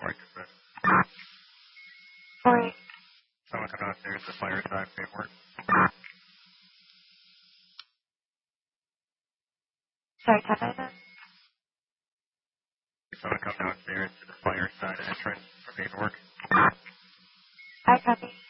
Four Express. 48. Someone come downstairs to fire side paperwork. Sorry, type that again? Someone come downstairs to the fire side entrance for paperwork. I copy.